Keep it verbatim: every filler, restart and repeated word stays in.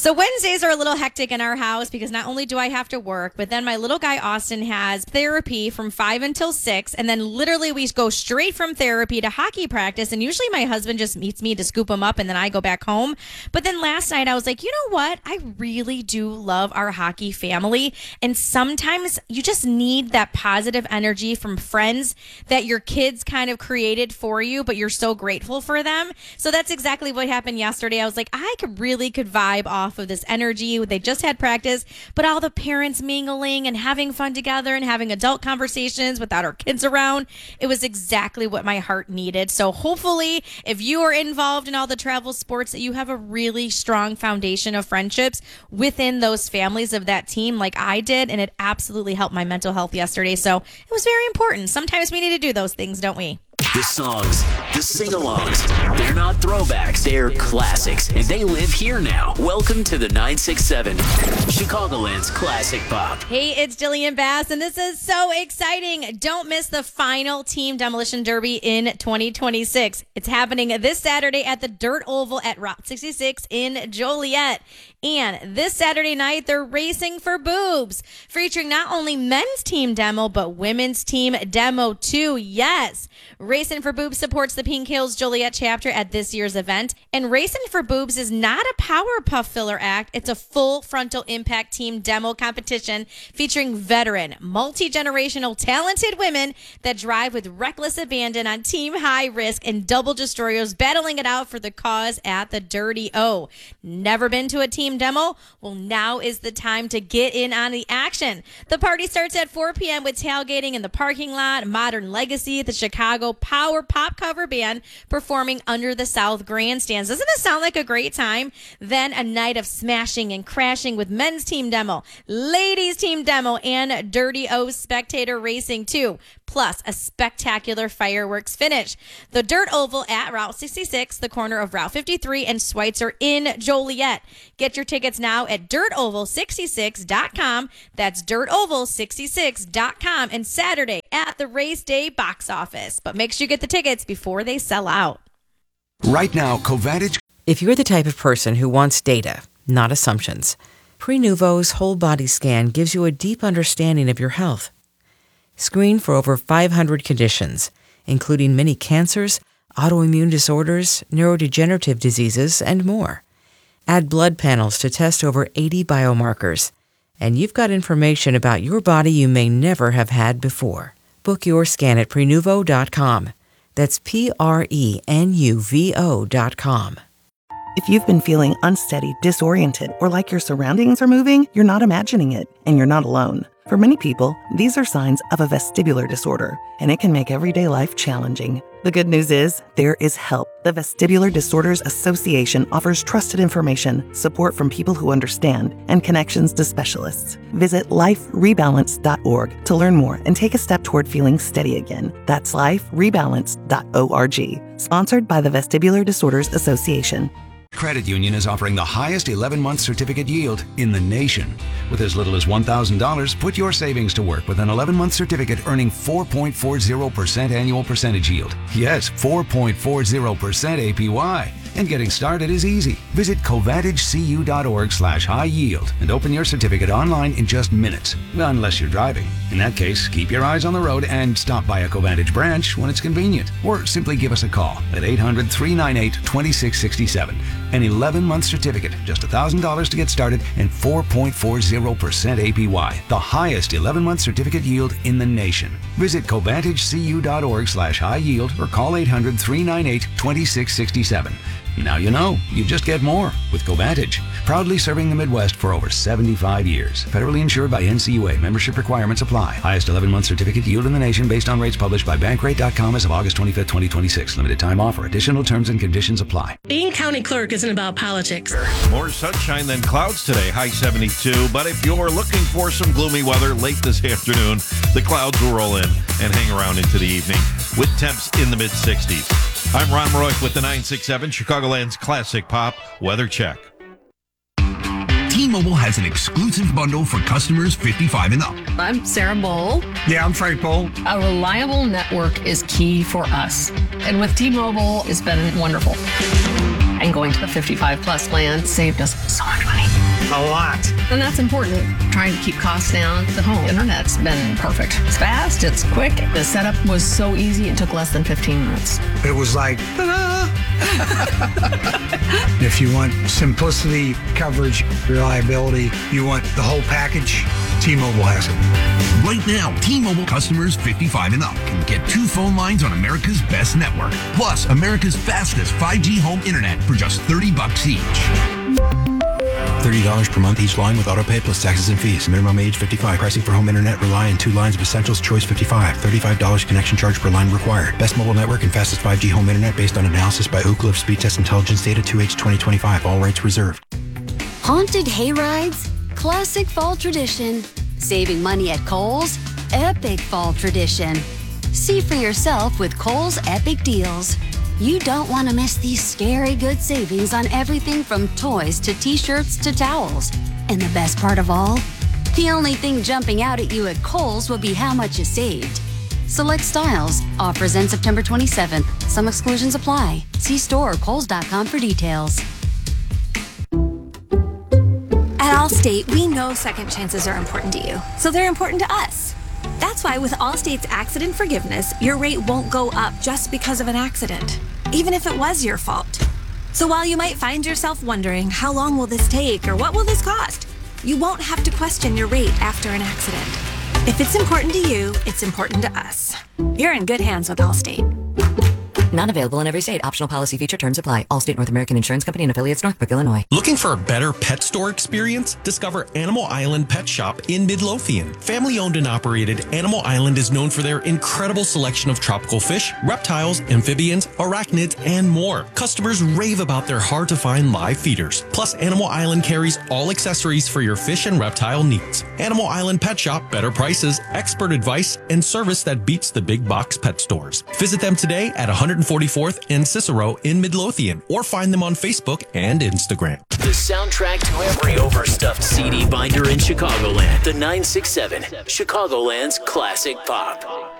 So Wednesdays are a little hectic in our house because not only do I have to work, but then my little guy Austin has therapy from five until six. And then literally we go straight from therapy to hockey practice. And usually my husband just meets me to scoop him up and then I go back home. But then last night I was like, you know what? I really do love our hockey family. And sometimes you just need that positive energy from friends that your kids kind of created for you, but you're so grateful for them. So that's exactly what happened yesterday. I was like, I could really could vibe off of this energy. They just had practice, but all the parents mingling and having fun together and having adult conversations without our kids around. It was exactly what my heart needed. So hopefully if you are involved in all the travel sports, that you have a really strong foundation of friendships within those families of that team like I did. And it absolutely helped my mental health yesterday. So it was very important. Sometimes we need to do those things, don't we? The songs, the sing-alongs, they're not throwbacks, they're classics, and they live here now. Welcome to the nine six seven, Chicagoland's Classic Pop. Hey, it's Jillian Bass, and this is so exciting. Don't miss the final Team Demolition Derby in twenty twenty-six. It's happening this Saturday at the Dirt Oval at Route sixty-six in Joliet. And this Saturday night, they're racing for boobs, featuring not only men's team demo, but women's team demo too. Yes, Racing for Boobs supports the Pink Hills Joliet chapter at this year's event. And Racing for Boobs is not a Powerpuff filler act. It's a full frontal impact team demo competition featuring veteran, multi-generational, talented women that drive with reckless abandon on team high risk and double destroyers battling it out for the cause at the Dirty O. Never been to a team demo? Well, now is the time to get in on the action. The party starts at four p.m. with tailgating in the parking lot. Modern Legacy, the Chicago Power Pop cover band, performing under the South Grandstands. Doesn't this sound like a great time? Then a night of smashing and crashing with men's team demo, ladies team demo, and Dirty O spectator racing too. Plus a spectacular fireworks finish. The Dirt Oval at Route sixty-six, the corner of Route fifty-three and Schweitzer in Joliet. Get your tickets now at dirt oval sixty-six dot com. That's dirt oval sixty-six dot com. And Saturday at the Race Day box office. But make sure you get the tickets before they sell out. Right now, Covantage. If you're the type of person who wants data, not assumptions, Prenuvo's whole body scan gives you a deep understanding of your health. Screen for over five hundred conditions, including many cancers, autoimmune disorders, neurodegenerative diseases, and more. Add blood panels to test over eighty biomarkers, and you've got information about your body you may never have had before. Book your scan at Prenuvo dot com. That's P R E N U V O dot com. If you've been feeling unsteady, disoriented, or like your surroundings are moving, you're not imagining it, and you're not alone. For many people, these are signs of a vestibular disorder, and it can make everyday life challenging. The good news is, there is help. The Vestibular Disorders Association offers trusted information, support from people who understand, and connections to specialists. Visit life rebalance dot org to learn more and take a step toward feeling steady again. That's life rebalance dot org. Sponsored by the Vestibular Disorders Association. Credit Union is offering the highest eleven-month certificate yield in the nation. With as little as one thousand dollars, put your savings to work with an eleven-month certificate earning four point four zero percent annual percentage yield. Yes, four point four zero percent A P Y. And getting started is easy. Visit covantagecu dot org slash high yield and open your certificate online in just minutes, unless you're driving. In that case, keep your eyes on the road and stop by a Covantage branch when it's convenient. Or simply give us a call at eight hundred, three nine eight, two six six seven. An eleven-month certificate, just one thousand dollars to get started, and four point four zero percent A P Y, the highest eleven-month certificate yield in the nation. Visit covantagecu dot org slash high yield or call eight hundred, three nine eight, two six six seven. Now you know, you just get more with Covantage. Proudly serving the Midwest for over seventy-five years. Federally insured by N C U A. Membership requirements apply. Highest eleven-month certificate yield in the nation based on rates published by bankrate dot com as of August twenty-fifth, twenty twenty-six. Limited time offer. Additional terms and conditions apply. Being county clerk isn't about politics. More sunshine than clouds today, high seventy-two. But if you're looking for some gloomy weather late this afternoon, the clouds will roll in and hang around into the evening with temps in the mid-sixties. I'm Ron Royce with the nine six seven, Chicagoland's Classic Pop Weather Check. T-Mobile has an exclusive bundle for customers fifty-five and up. I'm Sarah Bowl. Yeah, I'm Frank Bowl. A reliable network is key for us. And with T-Mobile, it's been wonderful. I And going to the fifty-five plus plan saved us so much money. A lot. And that's important. Trying to keep costs down. The home internet's been perfect. It's fast, it's quick. The setup was so easy, it took less than fifteen minutes. It was like, ta-da! If you want simplicity, coverage, reliability, you want the whole package, T-Mobile has it. Right now, T-Mobile customers fifty-five and up can get two phone lines on America's best network, plus America's fastest five G home internet for just thirty bucks each. thirty dollars per month each line with autopay plus taxes and fees. Minimum age fifty-five. Pricing for home internet rely on two lines of Essentials Choice fifty-five. thirty-five dollars connection charge per line required. Best mobile network and fastest five G home internet based on analysis by Ookla of Speed Test Intelligence Data two H twenty twenty-five. All rights reserved. Haunted hay rides? Classic fall tradition. Saving money at Kohl's? Epic fall tradition. See for yourself with Kohl's Epic Deals. You don't want to miss these scary good savings on everything from toys to t-shirts to towels. And the best part of all? The only thing jumping out at you at Kohl's will be how much you saved. Select styles. Offers end September twenty-seventh. Some exclusions apply. See store or kohls dot com for details. At Allstate, we know second chances are important to you, so they're important to us. That's why with Allstate's accident forgiveness, your rate won't go up just because of an accident, even if it was your fault. So while you might find yourself wondering, how long will this take or what will this cost? You won't have to question your rate after an accident. If it's important to you, it's important to us. You're in good hands with Allstate. Not available in every state. Optional policy feature terms apply. Allstate North American Insurance Company and affiliates, Northbrook, Illinois. Looking for a better pet store experience? Discover Animal Island Pet Shop in Midlothian. Family owned and operated, Animal Island is known for their incredible selection of tropical fish, reptiles, amphibians, arachnids, and more. Customers rave about their hard to find live feeders. Plus, Animal Island carries all accessories for your fish and reptile needs. Animal Island Pet Shop, better prices, expert advice, and service that beats the big box pet stores. Visit them today at one forty-fourth and Cicero in Midlothian, or find them on Facebook and Instagram. The soundtrack to every overstuffed C D binder in Chicagoland. The nine six seven, Chicagoland's classic pop.